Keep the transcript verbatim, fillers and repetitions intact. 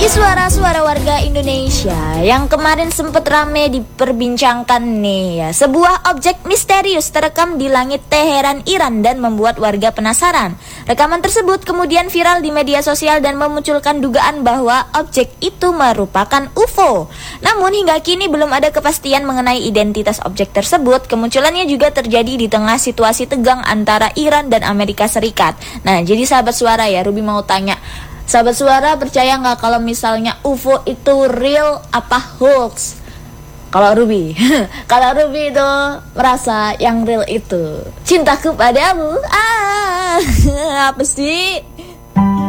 Suara-suara warga Indonesia yang kemarin sempat rame diperbincangkan nih ya. Sebuah objek misterius terekam di langit Teheran, Iran dan membuat warga penasaran. Rekaman tersebut kemudian viral di media sosial dan memunculkan dugaan bahwa objek itu merupakan U F O. Namun hingga kini belum ada kepastian mengenai identitas objek tersebut. Kemunculannya juga terjadi di tengah situasi tegang antara Iran dan Amerika Serikat. Nah, jadi sahabat suara ya, Ruby mau tanya, sahabat suara percaya nggak kalau misalnya U F O itu real apa hoax? Kalau Ruby, kalau Ruby itu merasa yang real itu cintaku padamu. Ah, apa sih?